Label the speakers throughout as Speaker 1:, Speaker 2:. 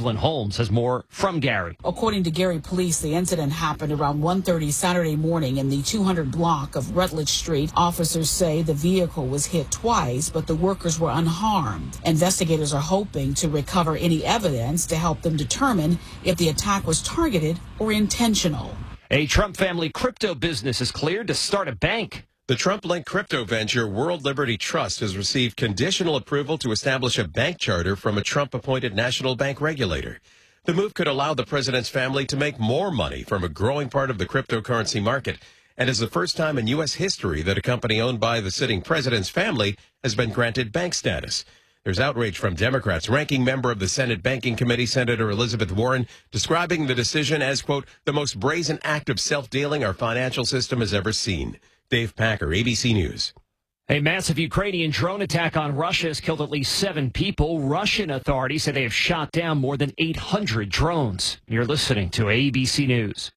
Speaker 1: Evelyn Holmes has more from Gary.
Speaker 2: According to Gary police, the incident happened around 1:30 Saturday morning in the 200 block of Rutledge Street. Officers say the vehicle was hit twice, but the workers were unharmed. Investigators are hoping to recover any evidence to help them determine if the attack was targeted or intentional.
Speaker 1: A Trump family crypto business is cleared to start a bank.
Speaker 3: The Trump-linked crypto venture World Liberty Trust has received conditional approval to establish a bank charter from a Trump-appointed national bank regulator. The move could allow the president's family to make more money from a growing part of the cryptocurrency market, and is the first time in U.S. history that a company owned by the sitting president's family has been granted bank status. There's outrage from Democrats. Ranking member of the Senate Banking Committee, Senator Elizabeth Warren, describing the decision as, quote, the most brazen act of self-dealing our financial system has ever seen. Dave Packer, ABC News.
Speaker 1: A massive Ukrainian drone attack on Russia has killed at least 7 people. Russian authorities say they have shot down more than 800 drones. You're listening to ABC News.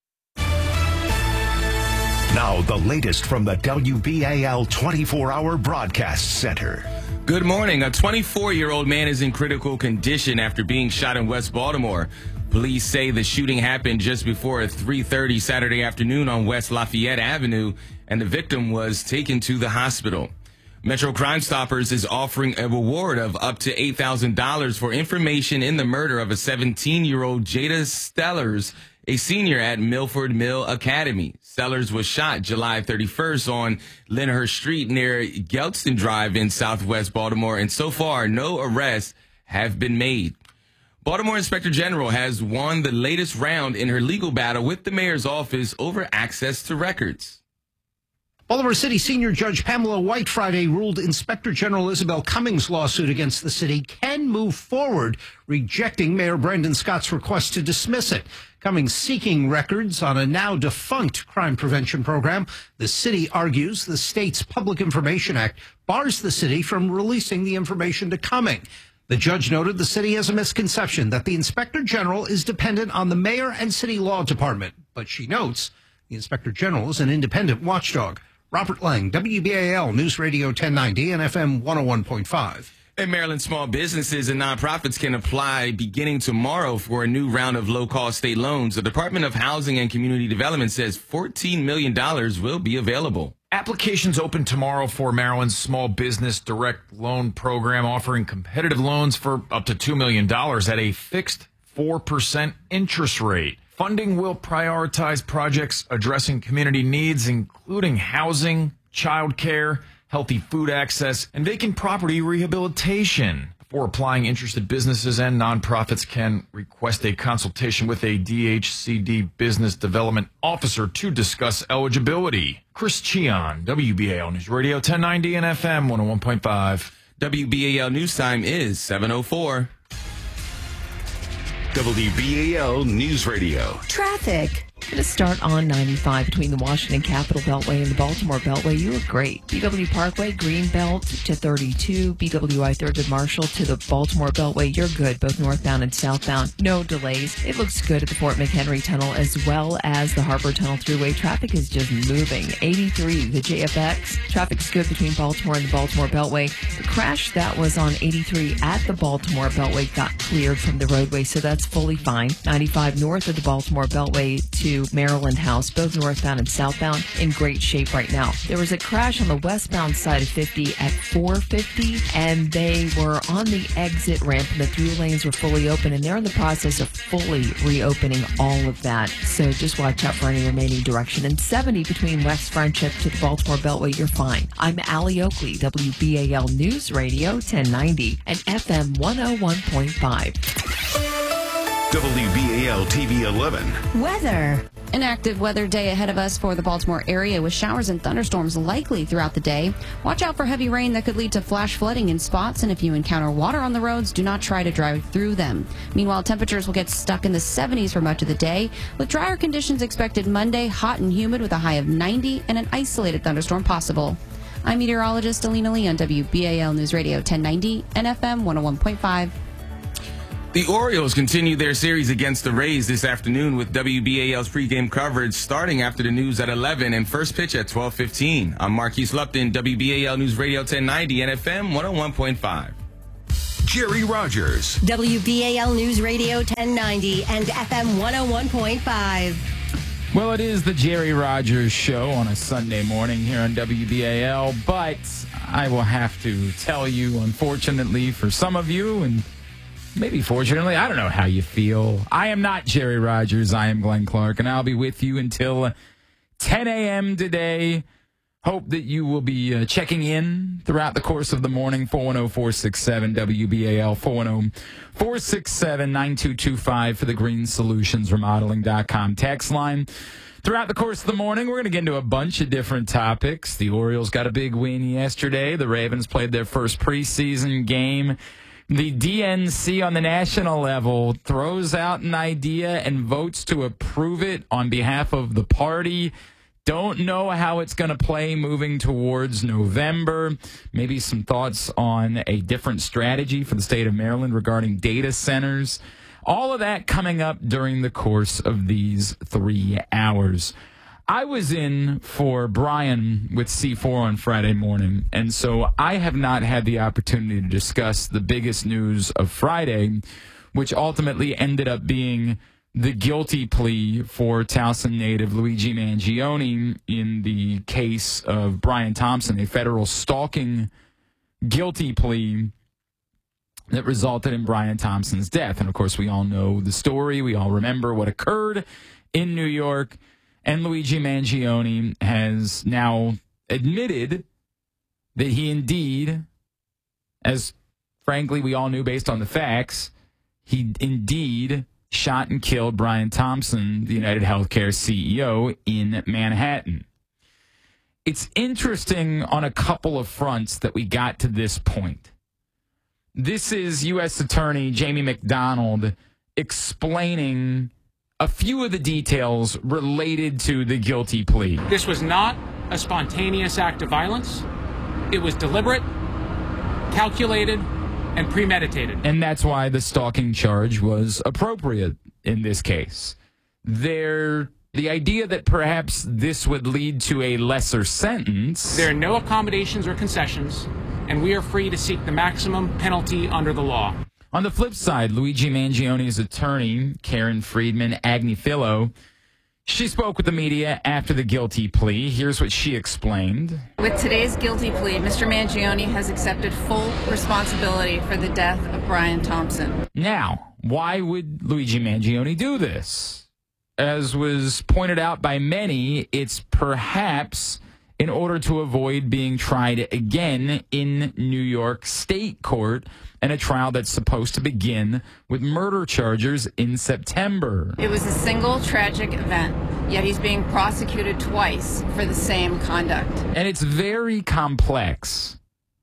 Speaker 4: Now, the latest from the WBAL 24-hour broadcast center.
Speaker 5: Good morning. A 24-year-old man is in critical condition after being shot in West Baltimore. Police say the shooting happened just before 3:30 Saturday afternoon on West Lafayette Avenue, and the victim was taken to the hospital. Metro Crime Stoppers is offering a reward of up to $8,000 for information in the murder of a 17-year-old Jada Stellers, a senior at Milford Mill Academy. Stellers was shot July 31st on Lyndhurst Street near Gelston Drive in southwest Baltimore, and so far no arrests have been made. Baltimore Inspector General has won the latest round in her legal battle with the mayor's office over access to records.
Speaker 6: Baltimore City Senior Judge Pamela White Friday ruled Inspector General Isabel Cummings' lawsuit against the city can move forward, rejecting Mayor Brandon Scott's request to dismiss it. Cummings seeking records on a now defunct crime prevention program. The city argues the state's Public Information Act bars the city from releasing the information to Cummings. The judge noted the city has a misconception that the Inspector General is dependent on the mayor and city law department. But she notes the Inspector General is an independent watchdog. Robert Lang, WBAL News Radio 1090 and FM 101.5.
Speaker 5: And Maryland small businesses and nonprofits can apply beginning tomorrow for a new round of low-cost state loans. The Department of Housing and Community Development says $14 million will be available.
Speaker 7: Applications open tomorrow for Maryland's Small Business Direct Loan Program, offering competitive loans for up to $2 million at a fixed 4% interest rate. Funding will prioritize projects addressing community needs, including housing, childcare, healthy food access, and vacant property rehabilitation. Before applying, interested businesses and nonprofits can request a consultation with a DHCD business development officer to discuss eligibility. Chris Cheon, WBAL News Radio 1090 and FM 101.5.
Speaker 5: WBAL News Time is 7:04.
Speaker 4: WBAL News Radio.
Speaker 8: Traffic. Going to start on 95 between the Washington Capitol Beltway and the Baltimore Beltway. You look great. BW Parkway, Greenbelt to 32. BW I-30 Marshall to the Baltimore Beltway. You're good, both northbound and southbound. No delays. It looks good at the Fort McHenry Tunnel as well as the Harbor Tunnel Thruway. Traffic is just moving. 83, the JFX. Traffic's good between Baltimore and the Baltimore Beltway. The crash that was on 83 at the Baltimore Beltway got cleared from the roadway, so that's fully fine. 95 north of the Baltimore Beltway to Maryland House, both northbound and southbound, in great shape right now. There was a crash on the westbound side of 50 at 450, and they were on the exit ramp, and the through lanes were fully open, and they're in the process of fully reopening all of that. So just watch out for any remaining direction. And 70 between West Friendship to the Baltimore Beltway, you're fine. I'm Allie Oakley, WBAL News Radio 1090 and FM 101.5.
Speaker 4: WBAL TV 11.
Speaker 9: Weather. An active weather day ahead of us for the Baltimore area with showers and thunderstorms likely throughout the day. Watch out for heavy rain that could lead to flash flooding in spots, and if you encounter water on the roads, do not try to drive through them. Meanwhile, temperatures will get stuck in the 70s for much of the day, with drier conditions expected Monday, hot and humid with a high of 90 and an isolated thunderstorm possible. I'm meteorologist Alina Lee on WBAL News Radio 1090 and FM 101.5.
Speaker 5: The Orioles continue their series against the Rays this afternoon with WBAL's pregame coverage starting after the news at 11 and first pitch at 12:15. I'm Marquise Lupton, WBAL News Radio 1090 and FM 101.5.
Speaker 4: Jerry Rogers.
Speaker 10: WBAL News Radio 1090 and FM 101.5.
Speaker 11: Well, it is the Jerry Rogers Show on a Sunday morning here on WBAL, but I will have to tell you, unfortunately, for some of you, and maybe fortunately, I don't know how you feel. I am not Jerry Rogers. I am Glenn Clark, and I'll be with you until 10 a.m. today. Hope that you will be checking in throughout the course of the morning. 410-467 WBAL, 410-467-9225 for the GreenSolutionsRemodeling.com text line. Throughout the course of the morning, we're going to get into a bunch of different topics. The Orioles got a big win yesterday. The Ravens played their first preseason game. The DNC on the national level throws out an idea and votes to approve it on behalf of the party. Don't know how it's going to play moving towards November. Maybe some thoughts on a different strategy for the state of Maryland regarding data centers. All of that coming up during the course of these 3 hours. I was in for Brian with C4 on Friday morning, and so I have not had the opportunity to discuss the biggest news of Friday, which ultimately ended up being the guilty plea for Towson native Luigi Mangione in the case of Brian Thompson, a federal stalking guilty plea that resulted in Brian Thompson's death. And, of course, we all know the story. We all remember what occurred in New York. And Luigi Mangione has now admitted that he indeed, as frankly we all knew based on the facts, he indeed shot and killed Brian Thompson, the United Healthcare CEO, in Manhattan. It's interesting on a couple of fronts that we got to this point. This is U.S. Attorney Jamie McDonald explaining a few of the details related to the guilty plea.
Speaker 12: This was not a spontaneous act of violence. It was deliberate, calculated, and premeditated.
Speaker 11: And that's why the stalking charge was appropriate in this case. The idea that perhaps this would lead to a lesser sentence.
Speaker 12: There are no accommodations or concessions, and we are free to seek the maximum penalty under the law.
Speaker 11: On the flip side, Luigi Mangione's attorney, Karen Friedman Agnifilo, she spoke with the media after the guilty plea. Here's what she explained.
Speaker 13: With today's guilty plea, Mr. Mangione has accepted full responsibility for the death of Brian Thompson.
Speaker 11: Now, why would Luigi Mangione do this? As was pointed out by many, it's perhaps in order to avoid being tried again in New York State Court, and a trial that's supposed to begin with murder charges in September.
Speaker 13: It was a single tragic event, yet he's being prosecuted twice for the same conduct.
Speaker 11: And it's very complex.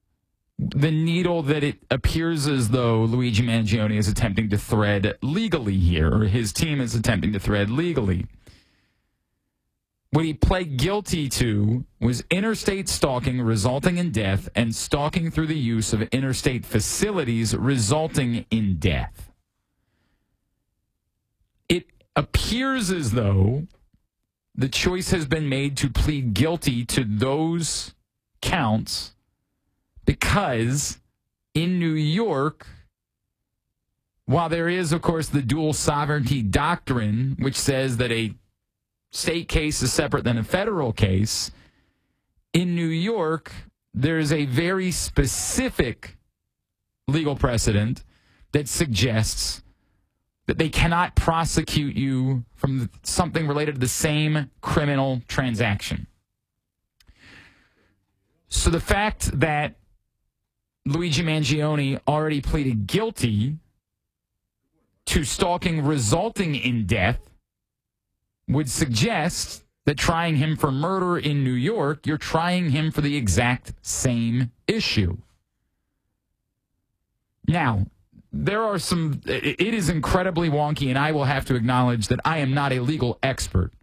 Speaker 11: The needle that it appears as though Luigi Mangione is attempting to thread legally here, or his team is attempting to thread legally. What he pled guilty to was interstate stalking resulting in death and stalking through the use of interstate facilities resulting in death. It appears as though the choice has been made to plead guilty to those counts because in New York, while there is, of course, the dual sovereignty doctrine, which says that a state case is separate than a federal case, in New York, there's a very specific legal precedent that suggests that they cannot prosecute you from something related to the same criminal transaction. So the fact that Luigi Mangione already pleaded guilty to stalking resulting in death would suggest that trying him for murder in New York, you're trying him for the exact same issue. Now, there are it is incredibly wonky, and I will have to acknowledge that I am not a legal expert.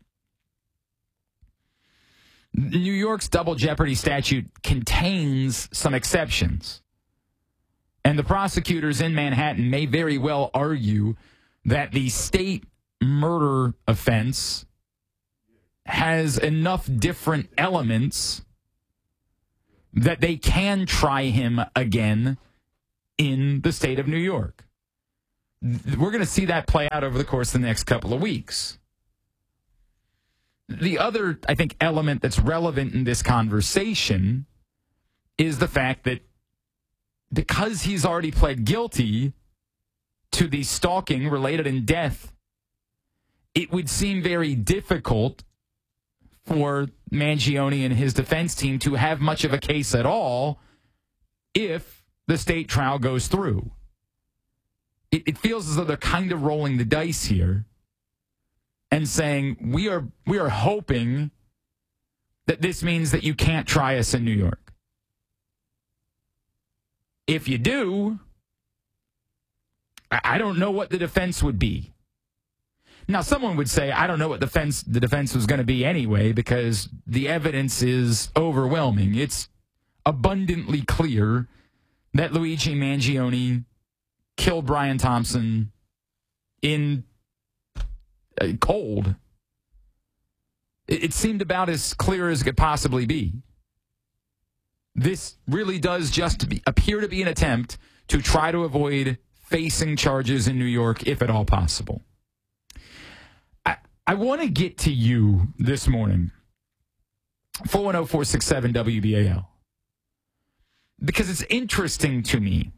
Speaker 11: New York's double jeopardy statute contains some exceptions. And the prosecutors in Manhattan may very well argue that the state murder offense has enough different elements that they can try him again in the state of New York. We're going to see that play out over the course of the next couple of weeks. The other, I think, element that's relevant in this conversation is the fact that because he's already pled guilty to the stalking related in death, it would seem very difficult for Mangione and his defense team to have much of a case at all if the state trial goes through. It feels as though they're kind of rolling the dice here and saying, we are hoping that this means that you can't try us in New York. If you do, I don't know what the defense would be. Now, someone would say, I don't know what the defense was going to be anyway, because the evidence is overwhelming. It's abundantly clear that Luigi Mangione killed Brian Thompson in cold. It seemed about as clear as it could possibly be. This really does just appear to be an attempt to try to avoid facing charges in New York, if at all possible. I want to get to you this morning, 410-467-WBAL, because it's interesting to me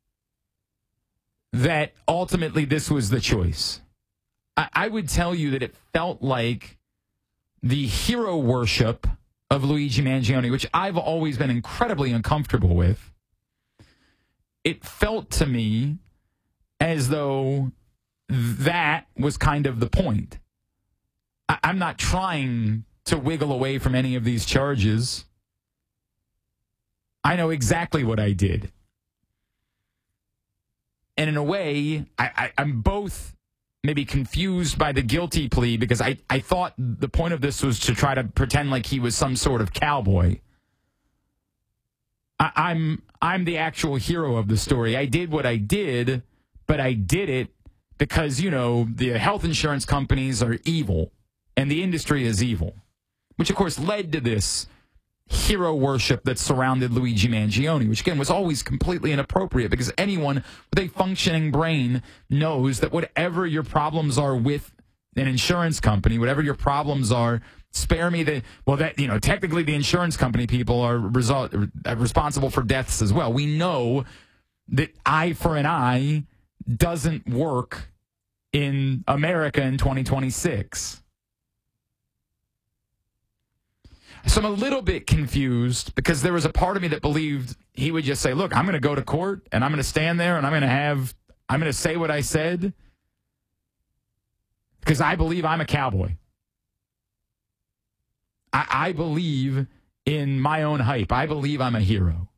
Speaker 11: that ultimately this was the choice. I would tell you that it felt like the hero worship of Luigi Mangione, which I've always been incredibly uncomfortable with. It felt to me as though that was kind of the point. I'm not trying to wiggle away from any of these charges. I know exactly what I did. And in a way, I'm both maybe confused by the guilty plea, because I thought the point of this was to try to pretend like he was some sort of cowboy. I'm the actual hero of the story. I did what I did, but I did it because, you know, the health insurance companies are evil and the industry is evil, which of course led to this hero worship that surrounded Luigi Mangione, which again was always completely inappropriate, because anyone with a functioning brain knows that whatever your problems are with an insurance company, whatever your problems are, spare me the, well, that, you know, technically the insurance company people are responsible for deaths as well. We know that eye for an eye doesn't work in America in 2026. So I'm a little bit confused, because there was a part of me that believed he would just say, look, I'm going to go to court and I'm going to stand there and I'm going to say what I said because I believe I'm a cowboy. I believe in my own hype. I believe I'm a hero.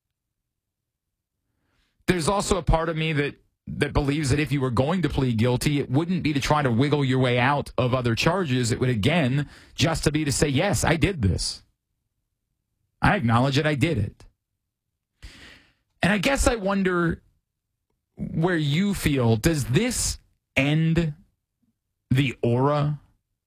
Speaker 11: There's also a part of me that believes that if you were going to plead guilty, it wouldn't be to try to wiggle your way out of other charges. It would, again, just to be to say, yes, I did this. I acknowledge it. I did it. And I guess I wonder where you feel, does this end the aura?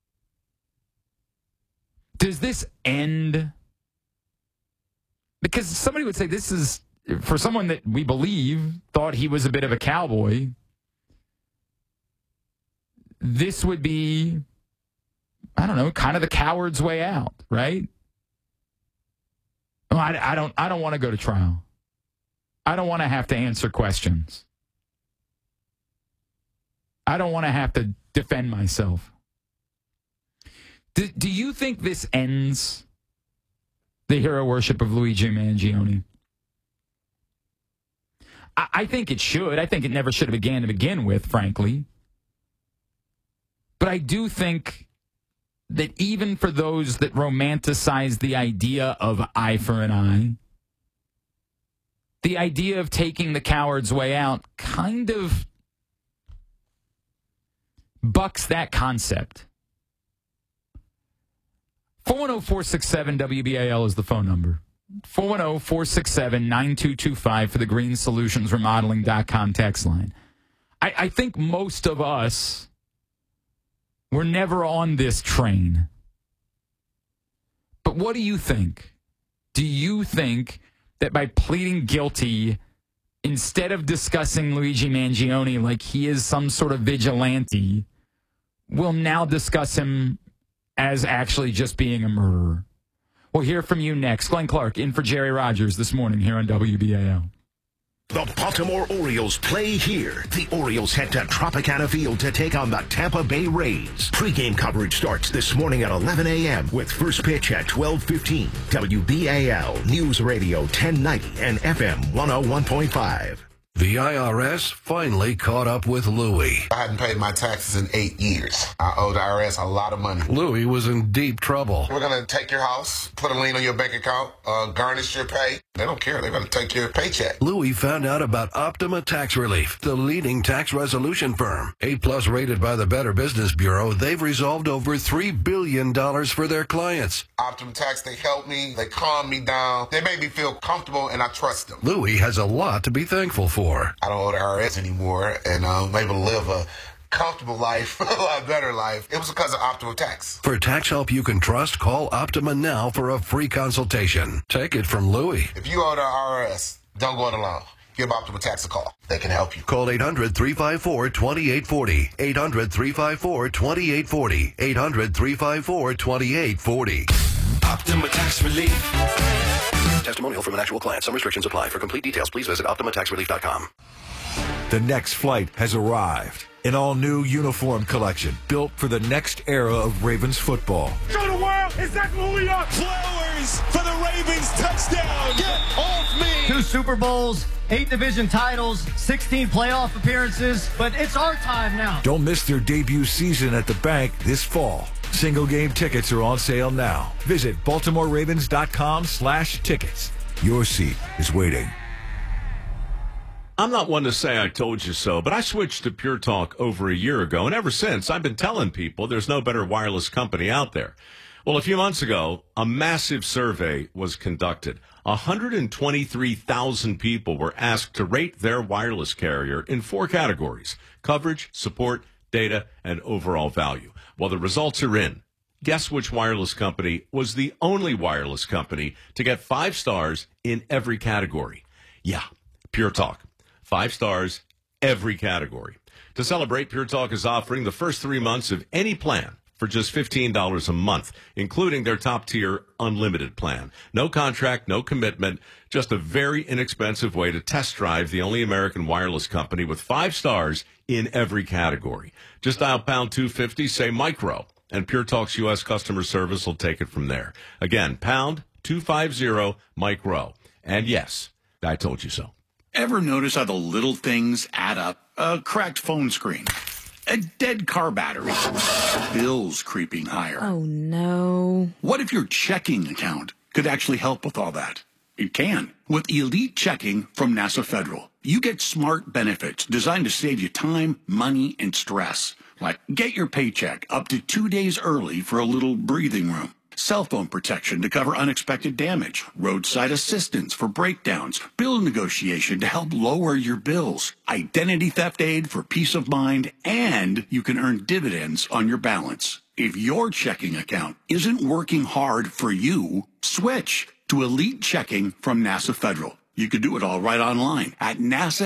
Speaker 11: Does this end? Because somebody would say this is, for someone that we believe thought he was a bit of a cowboy, this would be, I don't know, kind of the coward's way out, right? Well, I don't want to go to trial. I don't want to have to answer questions. I don't want to have to defend myself. Do you think this ends the hero worship of Luigi Mangione? I think it should. I think it never should have began to begin with, frankly. But I do think that even for those that romanticize the idea of eye for an eye, the idea of taking the coward's way out kind of bucks that concept. 410-467-WBAL is the phone number. 410-467-9225 for the GreenSolutionsRemodeling.com text line. I think most of us were never on this train. But what do you think? Do you think that by pleading guilty instead of discussing Luigi Mangione like he is some sort of vigilante, we'll now discuss him as actually just being a murderer. We'll hear from you next. Glenn Clark in for Jerry Rogers this morning here on WBAL.
Speaker 4: The Baltimore Orioles play here. The Orioles head to Tropicana Field to take on the Tampa Bay Rays. Pre-game coverage starts this morning at 11 a.m. with first pitch at 12:15. WBAL News Radio 1090 and FM 101.5.
Speaker 14: The IRS finally caught up with Louie.
Speaker 15: I hadn't paid my taxes in 8 years. I owe the IRS a lot of money.
Speaker 14: Louie was in deep trouble.
Speaker 15: We're going to take your house, put a lien on your bank account, garnish your pay. They don't care. They're going to take your paycheck.
Speaker 14: Louie found out about Optima Tax Relief, the leading tax resolution firm. A-plus rated by the Better Business Bureau, they've resolved over $3 billion for their clients.
Speaker 15: Optima Tax, they help me. They calm me down. They make me feel comfortable, and I trust them.
Speaker 14: Louie has a lot to be thankful for.
Speaker 15: I don't owe the IRS anymore, and I'm able to live a comfortable life, a lot better life. It was because of Optima Tax.
Speaker 14: For tax help you can trust, call Optima now for a free consultation. Take it from Louie.
Speaker 15: If you owe the IRS, don't go it alone. Give Optima Tax a call. They can help you.
Speaker 14: Call 800-354-2840. 800-354-2840. 800-354-2840.
Speaker 4: Optima Tax Relief.
Speaker 14: Testimonial from an actual client. Some restrictions apply. For complete details, please visit OptimaTaxRelief.com.
Speaker 16: The next flight has arrived. An all-new uniform collection built for the next era of Ravens football.
Speaker 17: Show the world exactly who we are. Flowers for the Ravens touchdown. Get off me.
Speaker 18: 2 Super Bowls, 8 division titles, 16 playoff appearances, but it's our time now.
Speaker 16: Don't miss their debut season at the bank this fall. Single game tickets are on sale now. Visit BaltimoreRavens.com/tickets. Your seat is waiting.
Speaker 19: I'm not one to say I told you so, but I switched to Pure Talk over a year ago, and ever since, I've been telling people there's no better wireless company out there. Well, a few months ago, a massive survey was conducted. 123,000 people were asked to rate their wireless carrier in 4 categories: coverage, support, data, and overall value. Well, the results are in. Guess which wireless company was the only wireless company to get 5 stars in every category? Yeah, Pure Talk. 5 stars, every category. To celebrate, Pure Talk is offering the first 3 months of any plan for just $15 a month, including their top-tier unlimited plan. No contract, no commitment, just a very inexpensive way to test drive the only American wireless company with 5 stars in every category. Just dial pound 250, say micro, and Pure Talk's U.S. customer service will take it from there. Again, pound 250 micro. And yes, I told you so.
Speaker 20: Ever notice how the little things add up? A cracked phone screen, a dead car battery, bills creeping higher.
Speaker 21: Oh, no.
Speaker 20: What if your checking account could actually help with all that? It can. With Elite Checking from NASA Federal, you get smart benefits designed to save you time, money, and stress. Like get your paycheck up to 2 days early for a little breathing room. Cell phone protection to cover unexpected damage, roadside assistance for breakdowns, bill negotiation to help lower your bills, identity theft aid for peace of mind, and you can earn dividends on your balance. If your checking account isn't working hard for you, switch to Elite Checking from NASA Federal. You can do it all right online at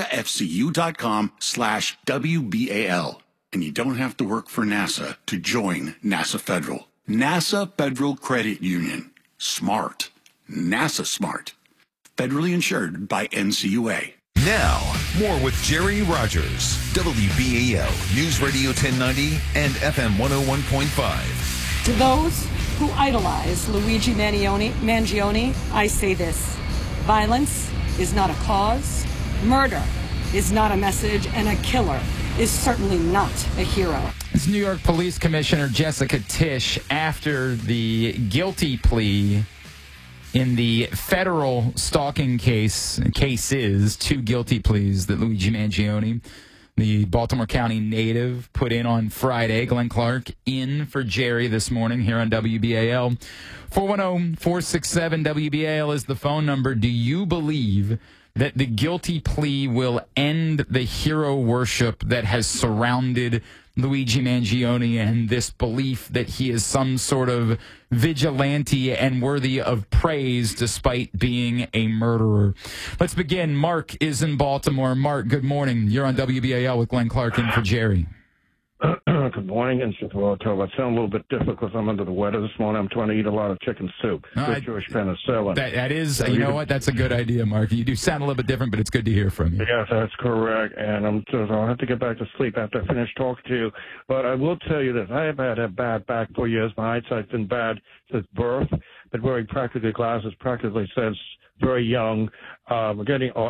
Speaker 20: nasafcu.com/WBAL. And you don't have to work for NASA to join NASA Federal. NASA Federal Credit Union. Smart. NASA Smart. Federally insured by NCUA.
Speaker 22: Now, more with Jerry Rogers. WBAL News Radio 1090 and FM 101.5.
Speaker 23: To those who idolize Luigi Mangione, I say this. Violence is not a cause. Murder is not a message. And a killer is certainly not a hero.
Speaker 11: It's New York Police Commissioner Jessica Tisch after the guilty plea in the federal stalking cases, 2 guilty pleas that Luigi Mangione, the Baltimore County native, put in on Friday. Glenn Clark in for Jerry this morning here on WBAL. 410-467-WBAL is the phone number. Do you believe that the guilty plea will end the hero worship that has surrounded Luigi Mangione and this belief that he is some sort of vigilante and worthy of praise despite being a murderer. Let's begin. Mark is in Baltimore. Mark, good morning. You're on WBAL with Glenn Clark in for Jerry.
Speaker 2: Good morning, and I sound a little bit different because I'm under the weather this morning. I'm trying to eat a lot of chicken soup. Jewish penicillin.
Speaker 11: That is, you know what? That's a good idea, Mark. You do sound a little bit different, but it's good to hear from you.
Speaker 2: Yes, that's correct. And I'll have to get back to sleep after I finish talking to you. But I will tell you this. I have had a bad back for years. My eyesight's been bad since birth. Been wearing practically glasses practically since very young. I'm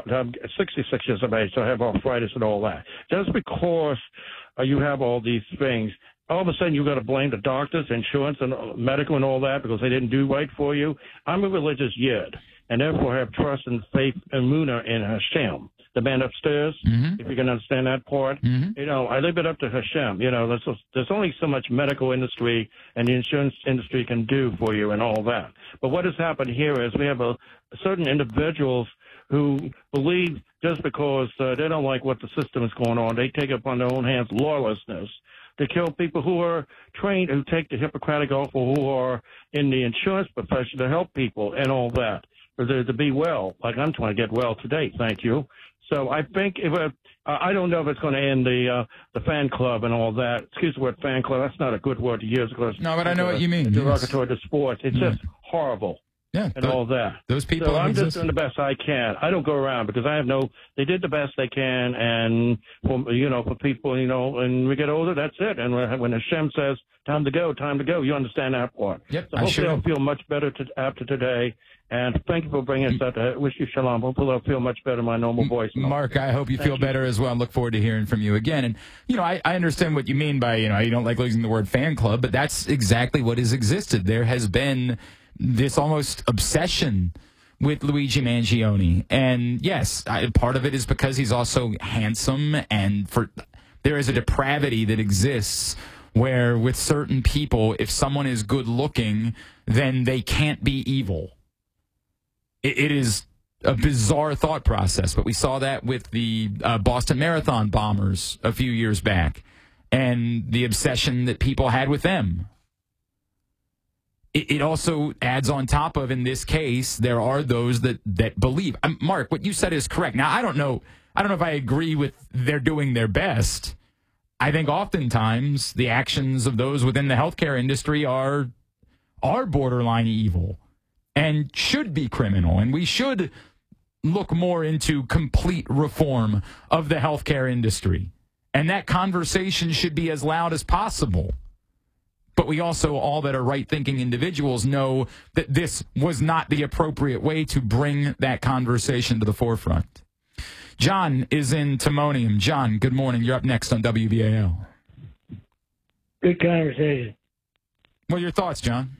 Speaker 2: 66 years of age, so I have arthritis and all that. Just because you have all these things, all of a sudden you've got to blame the doctors, insurance, and medical and all that because they didn't do right for you. I'm a religious Yid, and therefore have trust and faith and Muna in Hashem, the man upstairs, if you can understand that part. You know, I leave it up to Hashem. You know, there's only so much medical industry and the insurance industry can do for you and all that. But what has happened here is we have certain individuals who believe just because they don't like what the system is going on, they take upon their own hands lawlessness to kill people who are trained, who take the Hippocratic oath, or who are in the insurance profession to help people and all that, or to be well, like I'm trying to get well today, thank you. So I think I don't know if it's going to end the fan club and all that. Excuse the word fan club. That's not a good word to use because
Speaker 11: no, but I know what you mean.
Speaker 2: Derogatory to sports. It's just horrible.
Speaker 11: Yeah,
Speaker 2: and all that.
Speaker 11: Those people.
Speaker 2: So I'm just doing the best I can. I don't go around because I have they did the best they can, and for people, and we get older, that's it. And when Hashem says time to go, you understand that part.
Speaker 11: Yep,
Speaker 2: so hopefully I'll feel much better after today. And thank you for bringing us that. I wish you shalom. Hopefully I'll feel much better in my normal voice.
Speaker 11: Mark, I hope you feel better as well. I look forward to hearing from you again. And, I understand what you mean by, you don't like using the word fan club, but that's exactly what has existed. There has been this almost obsession with Luigi Mangione. And, yes, part of it is because he's also handsome, and there is a depravity that exists where with certain people, if someone is good looking, then they can't be evil. It is a bizarre thought process, but we saw that with the Boston Marathon bombers a few years back and the obsession that people had with them. It also adds on top of, in this case, there are those that believe. Mark, what you said is correct. Now, I don't know if I agree with they're doing their best. I think oftentimes the actions of those within the healthcare industry are borderline evil and should be criminal, and we should look more into complete reform of the healthcare industry. And that conversation should be as loud as possible. But we also, all that are right-thinking individuals, know that this was not the appropriate way to bring that conversation to the forefront. John is in Timonium. John, good morning. You're up next on WBAL.
Speaker 3: Good conversation.
Speaker 11: What are your thoughts, John?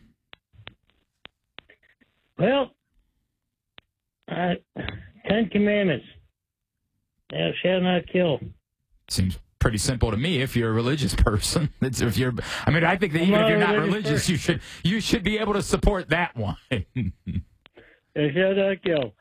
Speaker 3: Well, 10 Commandments. Thou shalt not kill.
Speaker 11: Seems pretty simple to me if you're a religious person. I think that even if you're not religious, you should be able to support that one.
Speaker 3: Thou shalt not kill.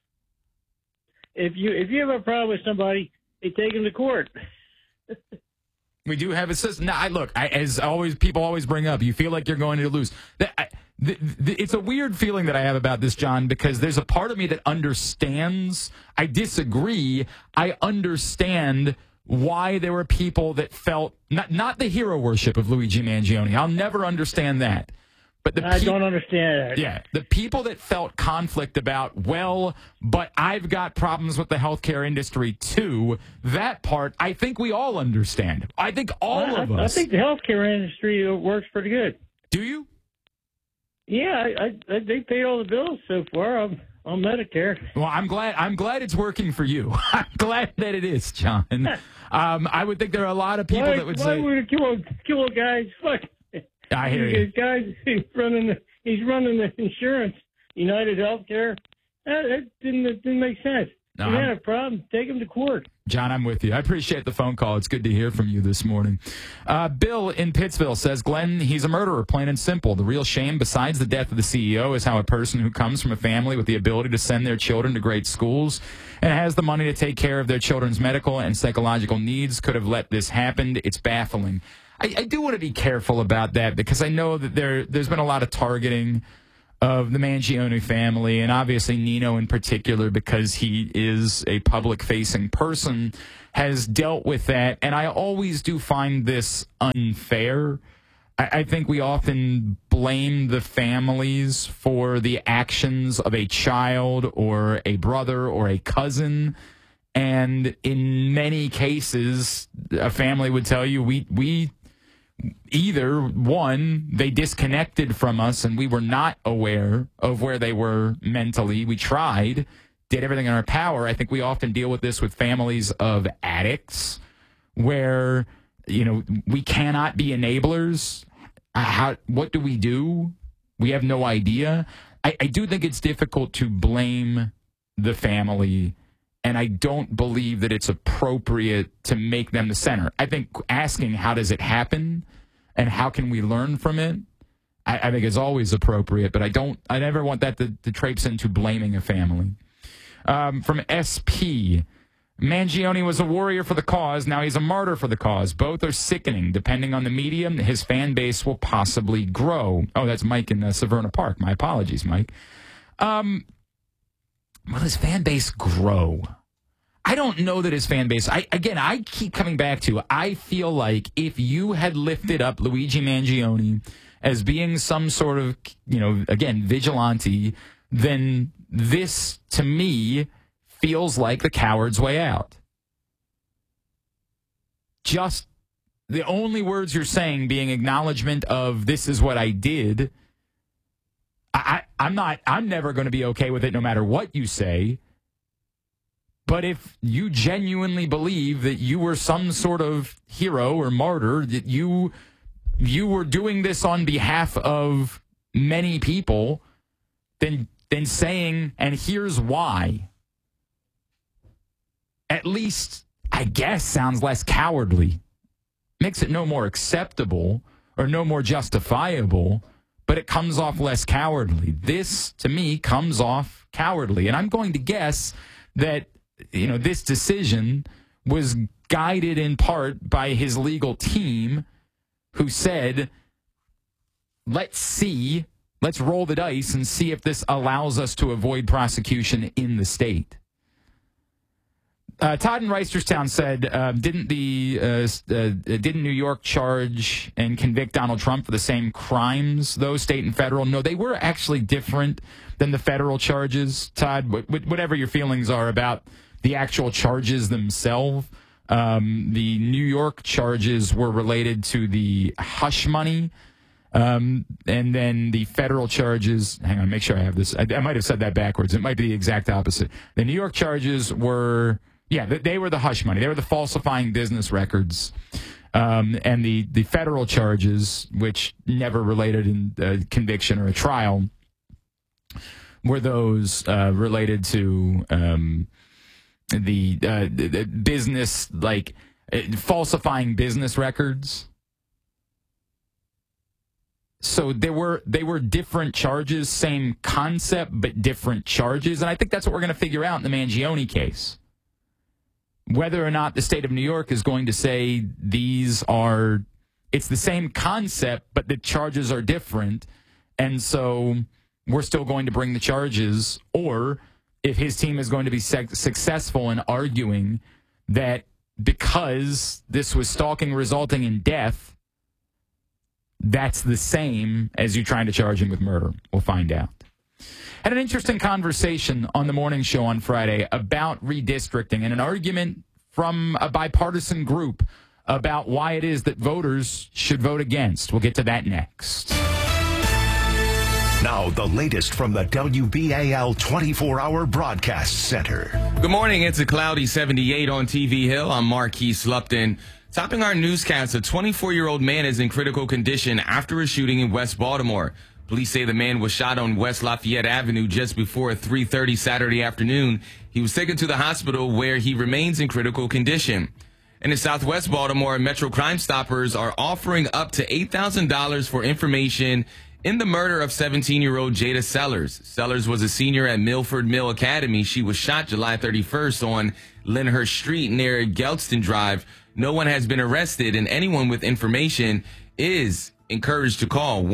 Speaker 3: If you have a problem with somebody, they take him to court.
Speaker 11: We do have a system. Now, as always, people always bring up, you feel like you're going to lose. It's a weird feeling that I have about this, John, because there's a part of me that understands. I disagree. I understand why there were people that felt not the hero worship of Luigi Mangione. I'll never understand that. But I don't
Speaker 3: understand that.
Speaker 11: Yeah, the people that felt conflict about, but I've got problems with the healthcare industry too, that part, I think we all understand. I think all of us.
Speaker 3: I think the healthcare industry works pretty good.
Speaker 11: Do you?
Speaker 3: Yeah, they paid all the bills so far on Medicare.
Speaker 11: Well, I'm glad it's working for you. I'm glad that it is, John. I would think there are a lot of people that would say,
Speaker 3: "Why would kill a guy?" Fuck.
Speaker 11: I hear you.
Speaker 3: Guys, he's running the insurance, United Healthcare. That didn't make sense.
Speaker 11: No,
Speaker 3: If you had a problem, take him to court.
Speaker 11: John, I'm with you. I appreciate the phone call. It's good to hear from you this morning. Bill in Pittsville says, Glenn, he's a murderer, plain and simple. The real shame, besides the death of the CEO, is how a person who comes from a family with the ability to send their children to great schools and has the money to take care of their children's medical and psychological needs could have let this happen. It's baffling. I do want to be careful about that because I know that there's been a lot of targeting of the Mangione family, and obviously Nino in particular, because he is a public-facing person, has dealt with that. And I always do find this unfair. I think we often blame the families for the actions of a child or a brother or a cousin. And in many cases, a family would tell you, we either, one, they disconnected from us and we were not aware of where they were mentally. We tried, did everything in our power. I think we often deal with this with families of addicts where, we cannot be enablers. What do? We have no idea. I do think it's difficult to blame the family, and I don't believe that it's appropriate to make them the center. I think asking how does it happen and how can we learn from it, I think is always appropriate, but I never want that to traipse into blaming a family. From SP, Mangione was a warrior for the cause. Now he's a martyr for the cause. Both are sickening. Depending on the medium, his fan base will possibly grow. Oh, that's Mike in Severna Park. My apologies, Mike. Will his fan base grow? I don't know that his fan base... I keep coming back to, I feel like if you had lifted up Luigi Mangione as being some sort of, again, vigilante, then this, to me, feels like the coward's way out. Just the only words you're saying being acknowledgement of this is what I did... I'm never going to be okay with it no matter what you say. But if you genuinely believe that you were some sort of hero or martyr, that you were doing this on behalf of many people, then saying, and here's why, at least, I guess, sounds less cowardly. Makes it no more acceptable or no more justifiable, but it comes off less cowardly. This, to me, comes off cowardly. And I'm going to guess that, this decision was guided in part by his legal team who said, let's roll the dice and see if this allows us to avoid prosecution in the state. Todd in Reisterstown said, didn't New York charge and convict Donald Trump for the same crimes, though, state and federal? No, they were actually different than the federal charges, Todd. Whatever your feelings are about the actual charges themselves, the New York charges were related to the hush money, and then the federal charges, hang on, make sure I have this. I might have said that backwards. It might be the exact opposite. The New York charges were... Yeah, they were the hush money. They were the falsifying business records. And the federal charges, which never related in a conviction or a trial, were those related to the business, like falsifying business records. So they were different charges, same concept, but different charges. And I think that's what we're going to figure out in the Mangione case. Whether or not the state of New York is going to say it's the same concept, but the charges are different, and so we're still going to bring the charges, or if his team is going to be successful in arguing that because this was stalking resulting in death, that's the same as you trying to charge him with murder. We'll find out. Had an interesting conversation on the morning show on Friday about redistricting and an argument from a bipartisan group about why it is that voters should vote against. We'll get to that next.
Speaker 4: Now, the latest from the WBAL 24-hour broadcast center.
Speaker 5: Good morning. It's a cloudy 78 on TV Hill. I'm Marquise Lupton. Topping our newscast, a 24-year-old man is in critical condition after a shooting in West Baltimore. Police say the man was shot on West Lafayette Avenue just before 3:30 Saturday afternoon. He was taken to the hospital where he remains in critical condition. And in Southwest Baltimore, Metro Crime Stoppers are offering up to $8,000 for information in the murder of 17-year-old Jada Sellers. Sellers was a senior at Milford Mill Academy. She was shot July 31st on Lyndhurst Street near Gelston Drive. No one has been arrested, and anyone with information is encouraged to call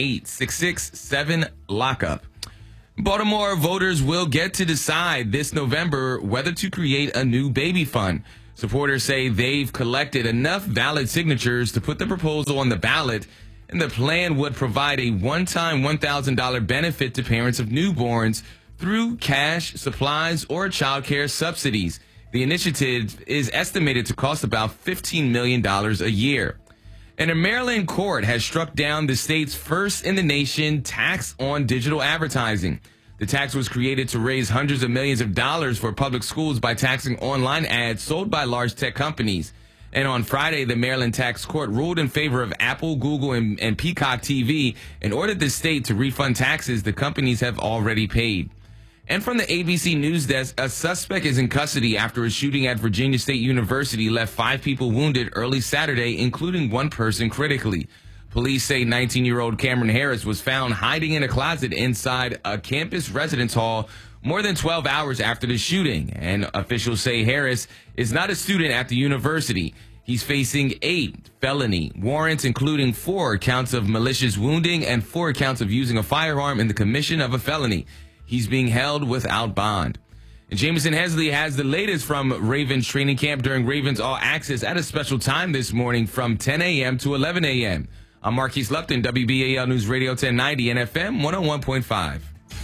Speaker 5: 1-866-7-LOCK-UP. Baltimore voters will get to decide this November whether to create a new baby fund. Supporters say they've collected enough valid signatures to put the proposal on the ballot, and the plan would provide a one-time $1,000 benefit to parents of newborns through cash, supplies, or child care subsidies. The initiative is estimated to cost about $15 million a year. And a Maryland court has struck down the state's first in the nation tax on digital advertising. The tax was created to raise hundreds of millions of dollars for public schools by taxing online ads sold by large tech companies. And on Friday, the Maryland Tax Court ruled in favor of Apple, Google, and Peacock TV and ordered the state to refund taxes the companies have already paid. And from the ABC News Desk, a suspect is in custody after a shooting at Virginia State University left 5 people wounded early Saturday, including one person critically. Police say 19-year-old Cameron Harris was found hiding in a closet inside a campus residence hall more than 12 hours after the shooting. And officials say Harris is not a student at the university. He's facing 8 felony warrants, including 4 counts of malicious wounding and 4 counts of using a firearm in the commission of a felony. He's being held without bond. And Jameson Hesley has the latest from Ravens training camp during Ravens All Access at a special time this morning from 10 a.m. to 11 a.m. I'm Marquise Lupton, WBAL News Radio 1090 and FM 101.5.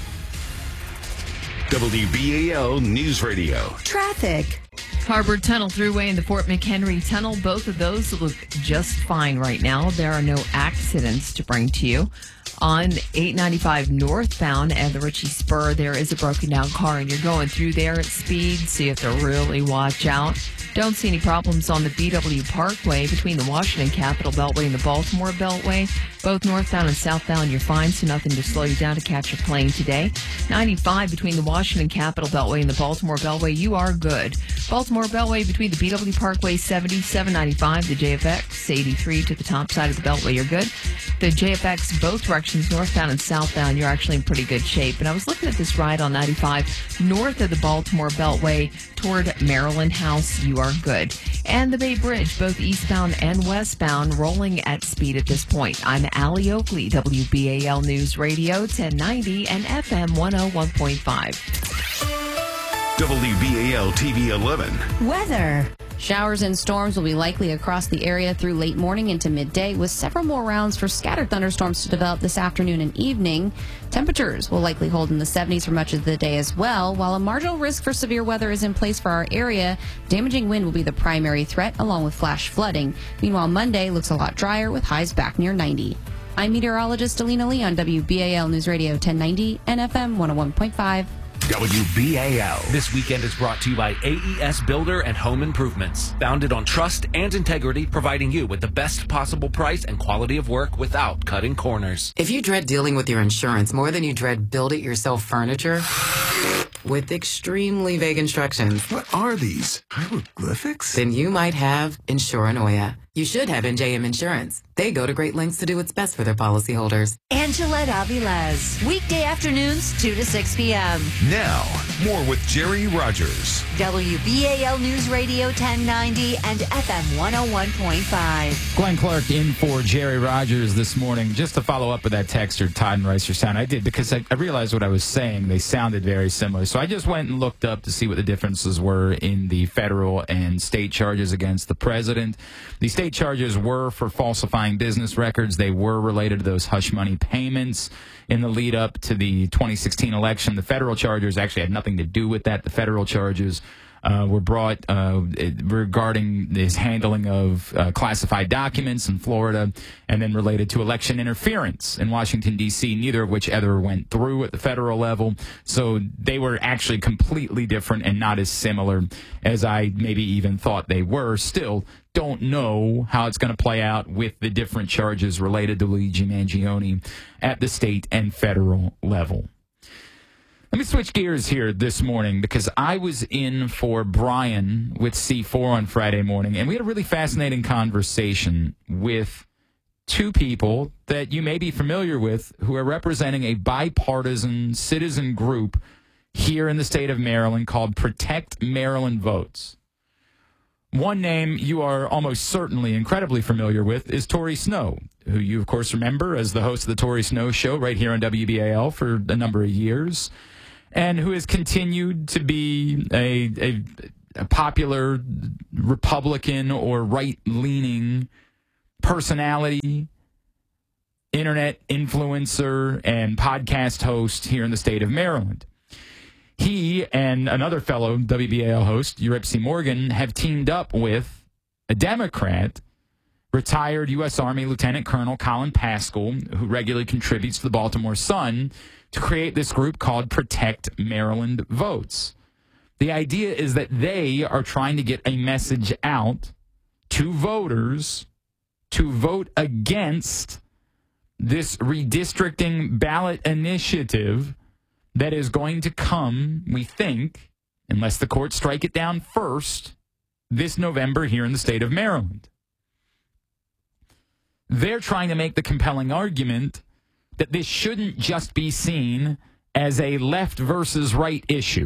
Speaker 22: WBAL News Radio.
Speaker 10: Traffic.
Speaker 8: Harbor Tunnel Thruway and the Fort McHenry Tunnel, both of those look just fine right now. There are no accidents to bring to you. On 895 northbound and the Ritchie Spur, there is a broken down car and you're going through there at speed, so you have to really watch out. Don't see any problems on the BW Parkway between the Washington Capitol Beltway and the Baltimore Beltway. Both northbound and southbound, you're fine, so nothing to slow you down to catch a plane today. 95 between the Washington Capitol Beltway and the Baltimore Beltway, you are good. Baltimore Beltway between the BW Parkway 70, 795, the JFX 83 to the top side of the Beltway, you're good. The JFX, both directions, northbound and southbound, you're actually in pretty good shape. And I was looking at this ride on 95 north of the Baltimore Beltway toward Maryland House, you are good. And the Bay Bridge, both eastbound and westbound, rolling at speed at this point. I'm Allie Oakley, WBAL News Radio 1090 and FM 101.5.
Speaker 22: WBAL TV 11.
Speaker 10: Weather.
Speaker 9: Showers and storms will be likely across the area through late morning into midday, with several more rounds for scattered thunderstorms to develop this afternoon and evening. Temperatures will likely hold in the 70s for much of the day as well. While a marginal risk for severe weather is in place for our area, damaging wind will be the primary threat, along with flash flooding. Meanwhile, Monday looks a lot drier with highs back near 90. I'm meteorologist Alina Lee on WBAL News Radio 1090 and FM 101.5.
Speaker 22: WBAL.
Speaker 1: This weekend is brought to you by AES Builder and Home Improvements. Founded on trust and integrity, providing you with the best possible price and quality of work without cutting corners.
Speaker 6: If you dread dealing with your insurance more than you dread build-it-yourself furniture with extremely vague instructions.
Speaker 22: What are these? Hieroglyphics?
Speaker 6: Then you might have Insuranoia. You should have NJM Insurance. They go to great lengths to do what's best for their policyholders.
Speaker 10: Angelette Avilés. Weekday afternoons, 2 to 6 p.m.
Speaker 22: Now, more with Jerry Rogers.
Speaker 10: WBAL News Radio 1090 and FM 101.5.
Speaker 11: Glenn Clark in for Jerry Rogers this morning. Just to follow up with that texter, Todd and Reisterstown, I did because I realized what I was saying. They sounded very similar. So I just went and looked up to see what the differences were in the federal and state charges against the president. The state charges were for falsifying business records. They were related to those hush money payments in the lead up to the 2016 election. The federal charges actually had nothing to do with that. The federal charges were brought regarding his handling of classified documents in Florida, and then related to election interference in Washington, D.C., neither of which ever went through at the federal level. So they were actually completely different and not as similar as I maybe even thought they were. Still, don't know how it's going to play out with the different charges related to Luigi Mangione at the state and federal level. Let me switch gears here this morning because I was in for Brian with C4 on Friday morning, and we had a really fascinating conversation with two people that you may be familiar with who are representing a bipartisan citizen group here in the state of Maryland called Protect Maryland Votes. One name you are almost certainly incredibly familiar with is Tori Snow, who you, of course, remember as the host of the Tori Snow Show right here on WBAL for a number of years, and who has continued to be a popular Republican or right-leaning personality, internet influencer, and podcast host here in the state of Maryland. He and another fellow WBAL host, Eurypsy Morgan, have teamed up with a Democrat, retired U.S. Army Lieutenant Colonel Colin Pascal, who regularly contributes to the Baltimore Sun, to create this group called Protect Maryland Votes. The idea is that they are trying to get a message out to voters to vote against this redistricting ballot initiative that is going to come, we think, unless the courts strike it down first, this November here in the state of Maryland. They're trying to make the compelling argument that this shouldn't just be seen as a left versus right issue,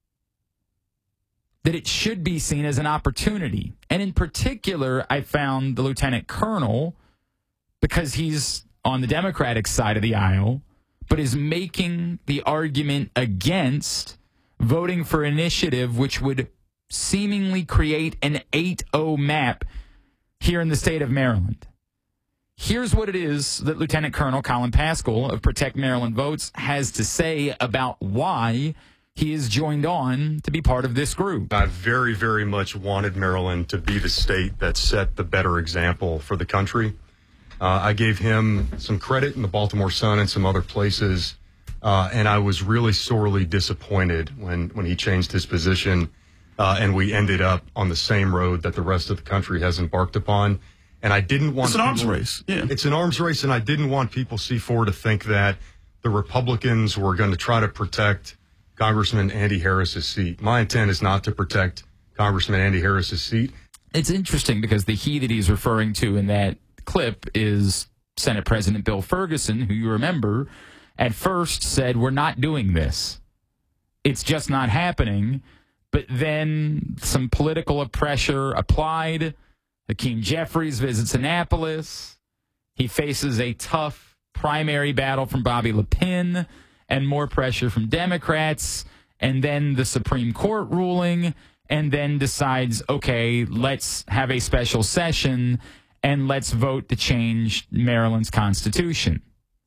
Speaker 11: that it should be seen as an opportunity. And in particular, I found the Lieutenant Colonel, because he's on the Democratic side of the aisle, but is making the argument against voting for an initiative which would seemingly create an 8-0 map here in the state of Maryland. Here's what it is that Lieutenant Colonel Colin Pascal of Protect Maryland Votes has to say about why he is joined on to be part of this group.
Speaker 7: I very, very much wanted Maryland to be the state that set the better example for the country. I gave him some credit in the Baltimore Sun and some other places, and I was really sorely disappointed when he changed his position, and we ended up on the same road that the rest of the country has embarked upon. And I didn't want...
Speaker 12: It's an arms race. Yeah.
Speaker 7: It's an arms race, and I didn't want people, C4, to think that the Republicans were going to try to protect Congressman Andy Harris's seat. My intent is not to protect Congressman Andy Harris's seat.
Speaker 11: It's interesting because the he that he's referring to in that clip is Senate President Bill Ferguson, who you remember at first said, we're not doing this. It's just not happening. But then some political pressure applied. Hakeem Jeffries visits Annapolis. He faces a tough primary battle from Bobby LePen and more pressure from Democrats, and then the Supreme Court ruling, and then decides, okay, let's have a special session and let's vote to change Maryland's constitution.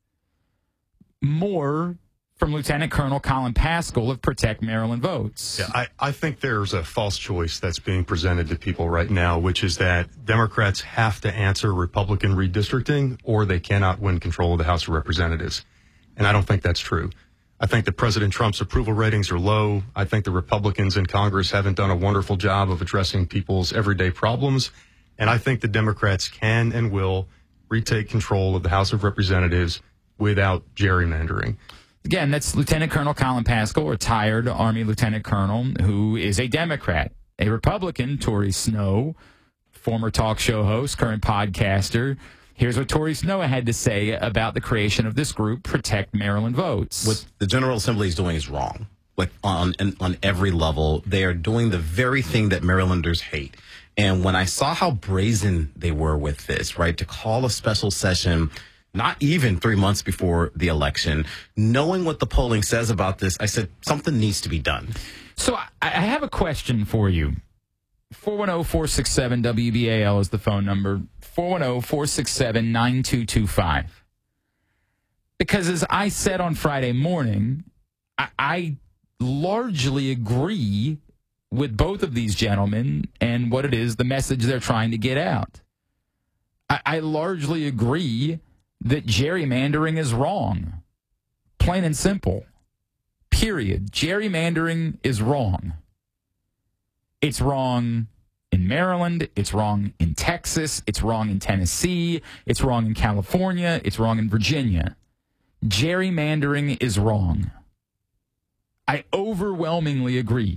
Speaker 11: More from Lieutenant Colonel Colin Pascal of Protect Maryland Votes.
Speaker 7: Yeah, I think there's a false choice that's being presented to people right now, which is that Democrats have to answer Republican redistricting or they cannot win control of the House of Representatives. And I don't think that's true. I think that President Trump's approval ratings are low. I think the Republicans in Congress haven't done a wonderful job of addressing people's everyday problems. And I think the Democrats can and will retake control of the House of Representatives without gerrymandering.
Speaker 11: Again, that's Lieutenant Colonel Colin Pascal, retired Army Lieutenant Colonel, who is a Democrat. A Republican, Tori Snow, former talk show host, current podcaster. Here's what Tori Snow had to say about the creation of this group, Protect Maryland Votes.
Speaker 21: What the General Assembly is doing is wrong. Like on every level, they are doing the very thing that Marylanders hate. And when I saw how brazen they were with this, right, to call a special session not even 3 months before the election, knowing what the polling says about this, I said something needs to be done.
Speaker 11: So I have a question for you. 410-467-WBAL is the phone number. 410-467-9225. Because as I said on Friday morning, I largely agree with both of these gentlemen and what it is, the message they're trying to get out. I largely agree that gerrymandering is wrong. Plain and simple. Period. Gerrymandering is wrong. It's wrong in Maryland. It's wrong in Texas. It's wrong in Tennessee. It's wrong in California. It's wrong in Virginia. Gerrymandering is wrong. I overwhelmingly agree.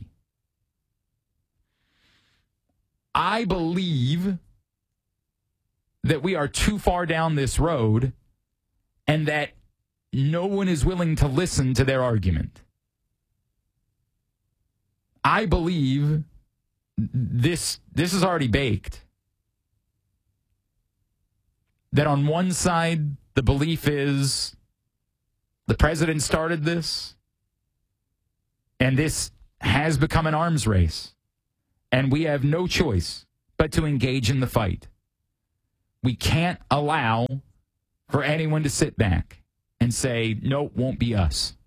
Speaker 11: I believe that we are too far down this road and that no one is willing to listen to their argument. I believe this is already baked. That on one side, the belief is the president started this, and this has become an arms race, and we have no choice but to engage in the fight. We can't allow for anyone to sit back and say, no, won't be us.